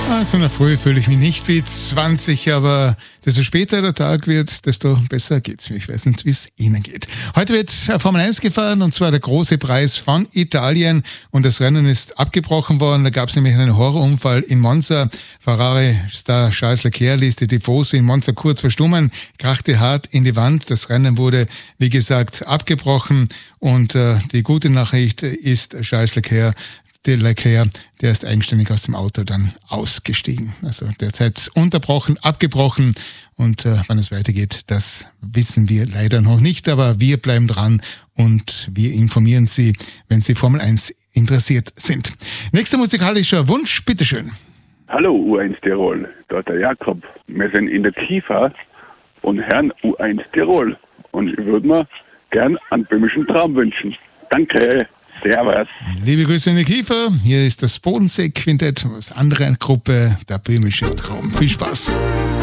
Also in der Früh fühle ich mich nicht wie 20, aber desto später der Tag wird, desto besser geht's mir. Ich weiß nicht, wie es Ihnen geht. Heute wird Formel 1 gefahren, und zwar der große Preis von Italien, und das Rennen ist abgebrochen worden. Da gab es nämlich einen Horrorunfall in Monza. Ferrari-Star Charles Leclerc ließ die Tifosi in Monza kurz verstummen, krachte hart in die Wand. Das Rennen wurde, wie gesagt, abgebrochen, und die gute Nachricht ist, Charles Leclerc, der ist eigenständig aus dem Auto dann ausgestiegen. Also derzeit unterbrochen, abgebrochen, und wann es weitergeht, das wissen wir leider noch nicht, aber wir bleiben dran und wir informieren Sie, wenn Sie Formel 1 interessiert sind. Nächster musikalischer Wunsch, bitteschön. Hallo U1 Tirol, dort der Jakob. Wir sind in der Kiefer und hören U1 Tirol, und ich würde mir gern einen böhmischen Traum wünschen. Danke. Servus. Liebe Grüße in die Kiefer. Hier ist das Bodensee-Quintett, aus anderer Gruppe, der böhmische Traum. Viel Spaß.